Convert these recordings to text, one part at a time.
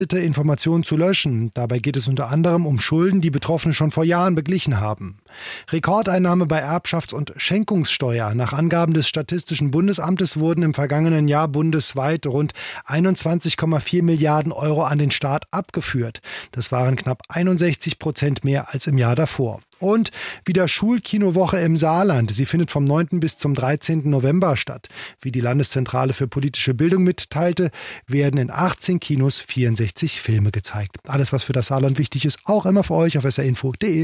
Informationen zu löschen. Dabei geht es unter anderem um Schulden, die Betroffene schon vor Jahren beglichen haben. Rekordeinnahme bei Erbschafts- und Schenkungssteuer. Nach Angaben des Statistischen Bundesamtes wurden im vergangenen Jahr bundesweit rund 21,4 Milliarden Euro an den Staat abgeführt. Das waren knapp 61% mehr als im Jahr davor. Und wieder Schulkinowoche im Saarland. Sie findet vom 9. bis zum 13. November statt. Wie die Landeszentrale für politische Bildung mitteilte, werden in 18 Kinos 64 Filme gezeigt. Alles, was für das Saarland wichtig ist, auch immer für euch auf srinfo.de.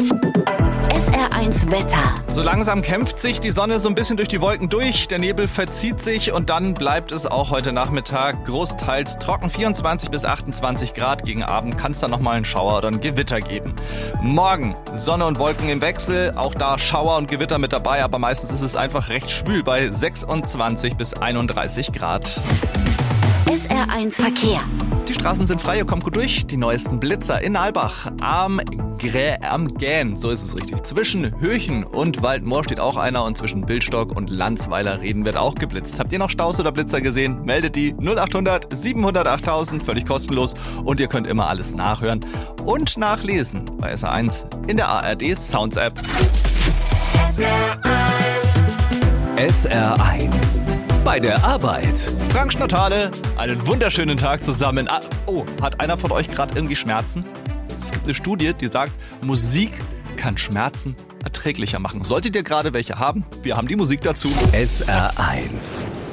SR1 Wetter. So langsam kämpft sich die Sonne so ein bisschen durch die Wolken durch, der Nebel verzieht sich und dann bleibt es auch heute Nachmittag großteils trocken, 24 bis 28 Grad. Gegen Abend kann es dann nochmal einen Schauer oder ein Gewitter geben. Morgen Sonne und Wolken im Wechsel, auch da Schauer und Gewitter mit dabei, aber meistens ist es einfach recht schwül bei 26 bis 31 Grad. SR1 Verkehr. Die Straßen sind frei, ihr kommt gut durch. Die neuesten Blitzer in Albach am Gähn, so ist es richtig. Zwischen Höchen und Waldmoor steht auch einer und zwischen Bildstock und Landsweiler Reden wird auch geblitzt. Habt ihr noch Staus oder Blitzer gesehen? Meldet die 0800 700 8000, völlig kostenlos und ihr könnt immer alles nachhören und nachlesen bei SR1 in der ARD Sounds App. SR1 bei der Arbeit. Frank Schnottale, einen wunderschönen Tag zusammen. Hat einer von euch gerade irgendwie Schmerzen? Es gibt eine Studie, die sagt, Musik kann Schmerzen erträglicher machen. Solltet ihr gerade welche haben, wir haben die Musik dazu. SR1